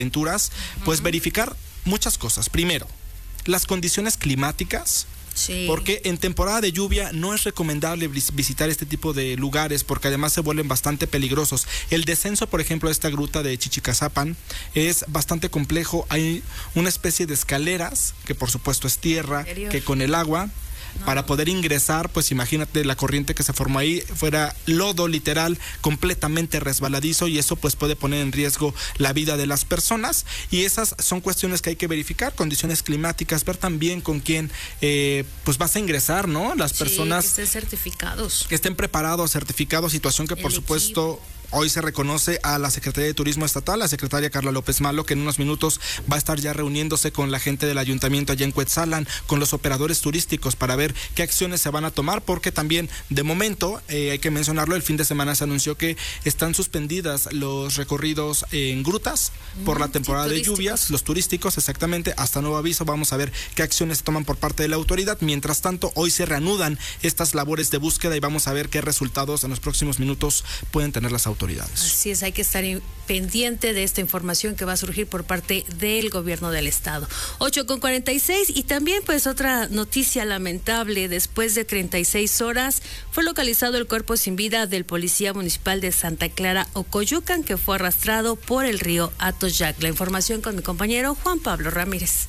aventuras, pues verificar muchas cosas. Primero, las condiciones climáticas. Sí. Porque en temporada de lluvia no es recomendable visitar este tipo de lugares porque además se vuelven bastante peligrosos. El descenso, por ejemplo, de esta gruta de Chichicazapan es bastante complejo. Hay una especie de escaleras, que por supuesto es tierra, que con el agua... Para poder ingresar, pues imagínate la corriente que se formó ahí, fuera lodo literal, completamente resbaladizo, y eso pues puede poner en riesgo la vida de las personas, y esas son cuestiones que hay que verificar, condiciones climáticas, ver también con quién pues vas a ingresar, ¿no? Las personas que estén certificados. Que estén preparados, certificados, situación que por supuesto... Hoy se reconoce a la Secretaría de Turismo Estatal, la secretaria Carla López Malo, que en unos minutos va a estar ya reuniéndose con la gente del ayuntamiento allá en Cuetzalan, con los operadores turísticos para ver qué acciones se van a tomar, porque también de momento, hay que mencionarlo, el fin de semana se anunció que están suspendidas los recorridos en grutas por la temporada de lluvias, los turísticos, exactamente, hasta nuevo aviso. Vamos a ver qué acciones se toman por parte de la autoridad. Mientras tanto, hoy se reanudan estas labores de búsqueda y vamos a ver qué resultados en los próximos minutos pueden tener las autoridades. Así es, hay que estar pendiente de esta información que va a surgir por parte del gobierno del estado. 8:46, y también pues otra noticia lamentable: después de 36 horas fue localizado el cuerpo sin vida del policía municipal de Santa Clara, Ocoyucan, que fue arrastrado por el río Atoyac. La información con mi compañero Juan Pablo Ramírez.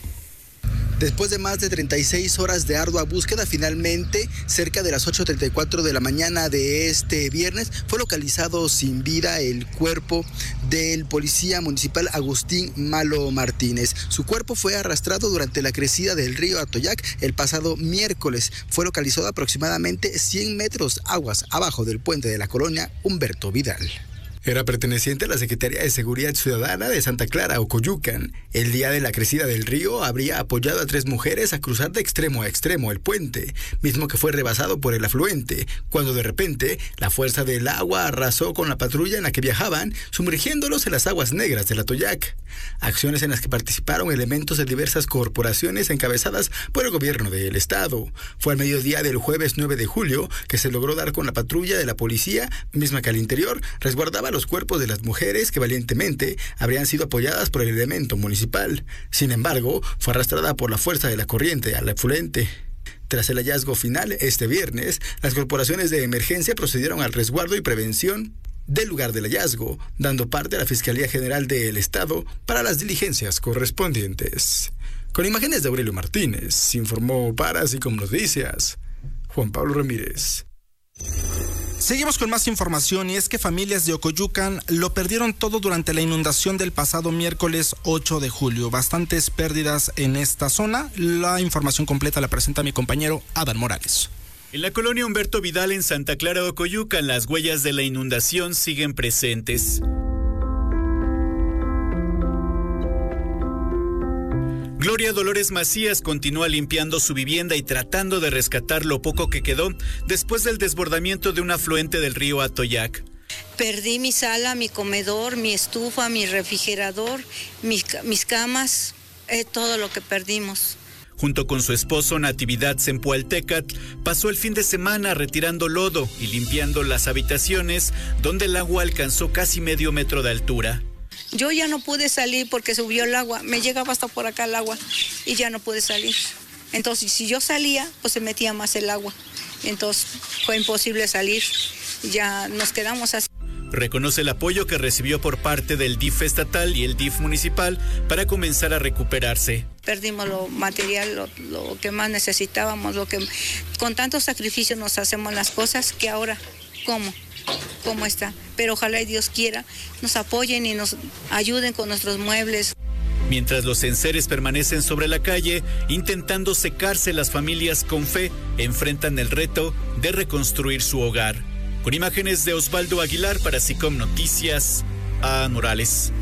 Después de más de 36 horas de ardua búsqueda, finalmente, cerca de las 8:34 de la mañana de este viernes, fue localizado sin vida el cuerpo del policía municipal Agustín Malo Martínez. Su cuerpo fue arrastrado durante la crecida del río Atoyac el pasado miércoles. Fue localizado aproximadamente 100 metros aguas abajo del puente de la colonia Humberto Vidal. Era perteneciente a la Secretaría de Seguridad Ciudadana de Santa Clara, Ocoyucan. El día de la crecida del río habría apoyado a 3 mujeres a cruzar de extremo a extremo el puente, mismo que fue rebasado por el afluente, cuando de repente la fuerza del agua arrasó con la patrulla en la que viajaban, sumergiéndolos en las aguas negras del Atoyac. Acciones en las que participaron elementos de diversas corporaciones encabezadas por el gobierno del estado. Fue al mediodía del jueves 9 de julio que se logró dar con la patrulla de la policía, misma que al interior resguardaba los cuerpos de las mujeres que valientemente habrían sido apoyadas por el elemento municipal. Sin embargo, fue arrastrada por la fuerza de la corriente al afluente. Tras el hallazgo final, este viernes, las corporaciones de emergencia procedieron al resguardo y prevención del lugar del hallazgo, dando parte a la Fiscalía General del Estado para las diligencias correspondientes. Con imágenes de Aurelio Martínez, informó para Asicom Noticias, Juan Pablo Ramírez. Seguimos con más información, y es que familias de Ocoyucan lo perdieron todo durante la inundación del pasado miércoles 8 de julio. Bastantes pérdidas en esta zona. La información completa la presenta mi compañero Adán Morales. En la colonia Humberto Vidal en Santa Clara, Ocoyucan, las huellas de la inundación siguen presentes. Gloria Dolores Macías continúa limpiando su vivienda y tratando de rescatar lo poco que quedó después del desbordamiento de un afluente del río Atoyac. Perdí mi sala, mi comedor, mi estufa, mi refrigerador, mis camas, todo lo que perdimos. Junto con su esposo Natividad Zempoaltecatl, pasó el fin de semana retirando lodo y limpiando las habitaciones donde el agua alcanzó casi medio metro de altura. Yo ya no pude salir porque subió el agua, me llegaba hasta por acá el agua y ya no pude salir. Entonces, si yo salía, pues se metía más el agua. Entonces, fue imposible salir, ya nos quedamos así. Reconoce el apoyo que recibió por parte del DIF estatal y el DIF municipal para comenzar a recuperarse. Perdimos lo material, lo que más necesitábamos, con tanto sacrificio nos hacemos las cosas que ahora, ¿cómo está? Pero ojalá y Dios quiera nos apoyen y nos ayuden con nuestros muebles. Mientras los enseres permanecen sobre la calle, intentando secarse, las familias con fe enfrentan el reto de reconstruir su hogar. Con imágenes de Osvaldo Aguilar para Asicom Noticias, a Morales.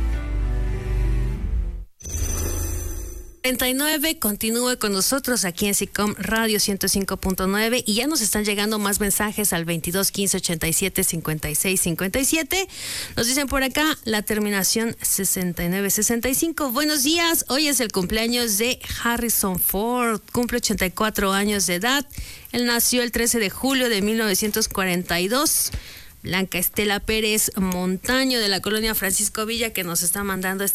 39, continúe con nosotros aquí en Asicom Radio 105.9, y ya nos están llegando más mensajes al 22 15 87 56 57. Nos dicen por acá la terminación 6965. Buenos días, hoy es el cumpleaños de Harrison Ford, cumple 84 años de edad. Él nació el 13 de julio de 1942. Blanca Estela Pérez Montaño de la colonia Francisco Villa, que nos está mandando